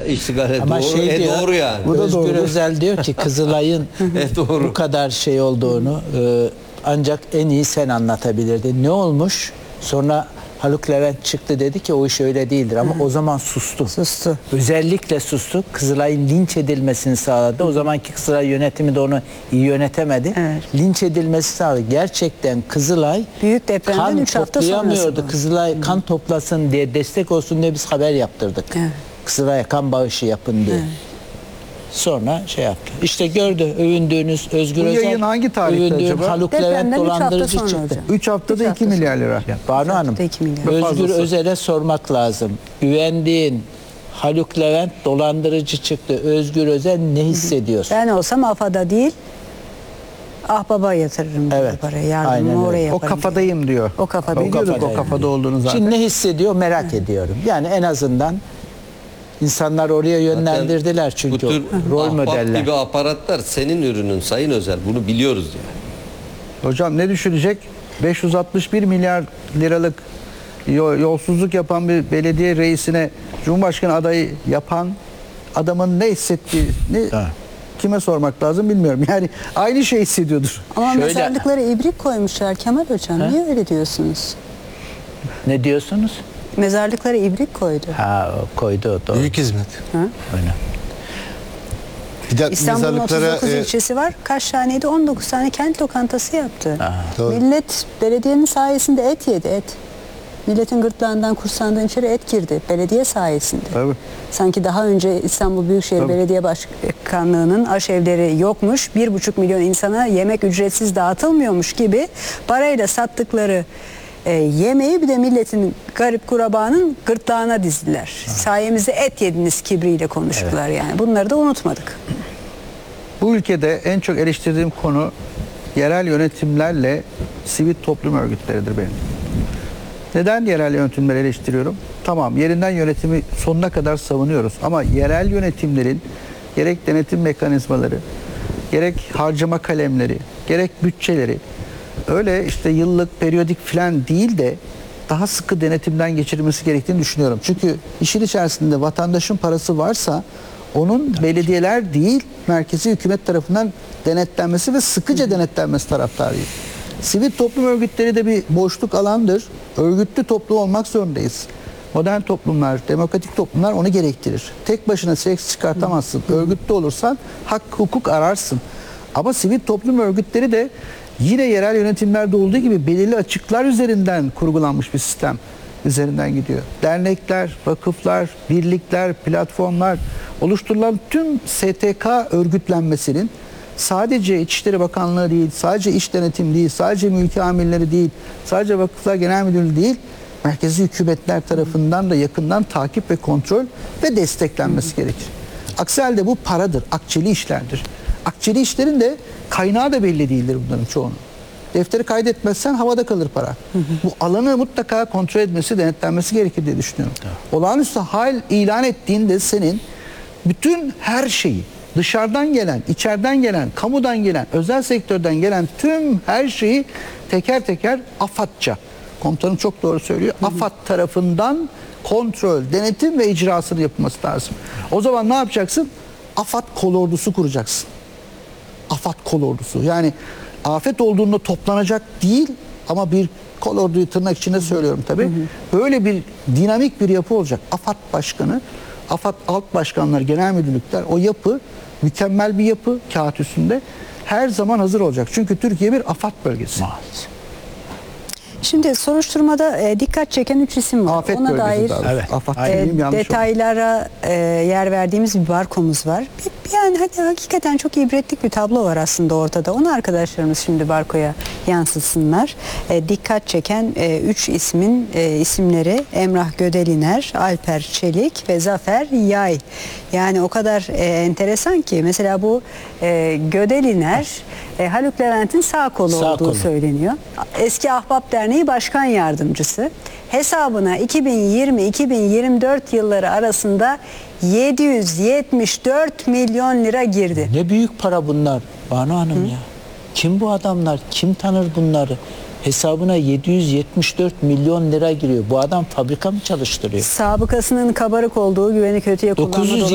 iştigal Ama doğru, şey diyor, doğru yani. Bu da Özgür doğru. Özel diyor ki Kızılay'ın Doğru. bu kadar şey olduğunu ancak en iyi sen anlatabilirdin. Ne olmuş? Sonra Haluk Levent çıktı, dedi ki o iş öyle değildir, ama o zaman sustu. Sustu. Özellikle sustu. Kızılay'ın linç edilmesini sağladı. O zamanki Kızılay yönetimi de onu iyi yönetemedi. Evet. Linç edilmesi sağladı. Gerçekten Kızılay Büyük depremden kan 3 hafta sonrası toplayamıyordu. bu. Kızılay kan toplasın diye, destek olsun diye biz haber yaptırdık. Evet. Kızılay'a kan bağışı yapın diye. Evet. Sonra şey yaptı. İşte gördü, övündüğünüz Özgür Bu Özel, yayın hangi tarihte övündüğün acaba? Haluk Depremden Levent 3 hafta dolandırıcı sonra çıktı. hocam. 3 haftada 2 hafta milyar lira. Banu Hanım, haftada 2 milyar. Özgür Fazlası. Özel'e sormak lazım. Güvendiğin Haluk Levent dolandırıcı çıktı. Özgür Özel ne hissediyorsun? Ben olsam AFA'da değil, Ahbaba yatırırım Evet, bu parayı. aynen Yardımımı öyle. oraya O yaparım. kafadayım diyor. O kafadayım. Biliyorduk kafada o kafada olduğunu zaten. Şimdi ne hissediyor merak ediyorum. Yani en azından insanlar oraya yönlendirdiler Bu çünkü tür rol ahbap modeller. gibi aparatlar senin ürünün Sayın Özel. Bunu biliyoruz yani. Hocam ne düşünecek? 561 milyar liralık yolsuzluk yapan bir belediye reisine Cumhurbaşkanı adayı yapan adamın ne hissettiğini kime sormak lazım bilmiyorum. Yani aynı şey hissediyordur. Ama Şöyle- mezarlıklara ibrik koymuşlar Kemal Hocam. Niye öyle diyorsunuz? Ne diyorsunuz? Mezarlıklara ibrik koydu. Ha, o koydu o, doğru. Büyük hizmet. Öyle. Bir de İstanbul'un mezarlıklara 39 ilçesi var. Kaç taneydi? 19 tane kent lokantası yaptı. doğru. Millet belediyenin sayesinde et yedi, et. Milletin gırtlağından, kursağından içeri et girdi. Belediye sayesinde. Tabii. Sanki daha önce İstanbul Büyükşehir Belediye Başkanlığı'nın aşevleri yokmuş, 1,5 milyon insana yemek ücretsiz dağıtılmıyormuş gibi parayla sattıkları yemeği bir de milletin garip kurabanın gırtlağına dizdiler. Sayemizde et yediniz kibriyle konuştular yani. Bunları da unutmadık. Bu ülkede en çok eleştirdiğim konu yerel yönetimlerle sivil toplum örgütleridir benim. Neden yerel yönetimleri eleştiriyorum? Tamam, yerinden yönetimi sonuna kadar savunuyoruz ama yerel yönetimlerin gerek denetim mekanizmaları, gerek harcama kalemleri, gerek bütçeleri öyle işte yıllık, periyodik falan değil de daha sıkı denetimden geçirilmesi gerektiğini düşünüyorum. Çünkü işin içerisinde vatandaşın parası varsa onun belediyeler değil, merkezi hükümet tarafından denetlenmesi ve sıkıca denetlenmesi taraftarıyım. Sivil toplum örgütleri de bir boşluk alandır. Örgütlü toplum olmak zorundayız. Modern toplumlar, demokratik toplumlar onu gerektirir. Tek başına ses çıkartamazsın. Örgütlü olursan hak, hukuk ararsın. Ama sivil toplum örgütleri de yine yerel yönetimlerde olduğu gibi belirli açıklar üzerinden kurgulanmış bir sistem üzerinden gidiyor. Dernekler, vakıflar, birlikler, platformlar, oluşturulan tüm STK örgütlenmesinin sadece İçişleri Bakanlığı değil, sadece iş denetim değil, sadece mülki amirleri değil, sadece vakıflar genel müdürlüğü değil, merkezi hükümetler tarafından da yakından takip ve kontrol ve desteklenmesi gerekir. Aksi halde bu paradır, akçeli işlerdir. Akçeli işlerin de kaynağı da belli değildir bunların çoğunun. Defteri kaydetmezsen havada kalır para. Bu alanı mutlaka kontrol etmesi, denetlenmesi gerekir diye düşünüyorum. Olağanüstü hal ilan ettiğinde senin bütün her şeyi, dışarıdan gelen, içeriden gelen, kamudan gelen, özel sektörden gelen tüm her şeyi teker teker AFAD'ca, komutanım çok doğru söylüyor, AFAD tarafından kontrol, denetim ve icrasını yapılması lazım. O zaman ne yapacaksın? AFAD kolordusu kuracaksın. AFAD kolordusu. Yani afet olduğunda toplanacak değil ama bir kolorduyu tırnak içinde söylüyorum tabii. Böyle bir dinamik bir yapı olacak. AFAD başkanı, AFAD alt başkanlar, genel müdürlükler, o yapı mükemmel bir yapı kağıt üstünde her zaman hazır olacak. Çünkü Türkiye bir AFAD bölgesi. Şimdi soruşturmada dikkat çeken 3 isim var. Afet Ona bölgesi dair daha doğrusu. Evet. AFAD dediğim yanlış oldu. detaylara yer verdiğimiz bir barkomuz var. Yani hakikaten çok ibretlik bir tablo var aslında ortada. Onu arkadaşlarımız şimdi barkoya yansıtsınlar. Dikkat çeken 3 ismin isimleri Emrah Gödeliner, Alper Çelik ve Zafer Yay. Yani o kadar enteresan ki mesela bu Gödeliner Haluk Levent'in sağ kolu olduğu söyleniyor. Eski Ahbap Derneği Başkan Yardımcısı. Hesabına 2020-2024 yılları arasında 774 milyon lira girdi. Ne büyük para bunlar Banu Hanım ya. Kim bu adamlar? Kim tanır bunları? Hesabına 774 milyon lira giriyor. Bu adam fabrika mı çalıştırıyor? Sabıkasının kabarık olduğu, güveni kötüye kullanma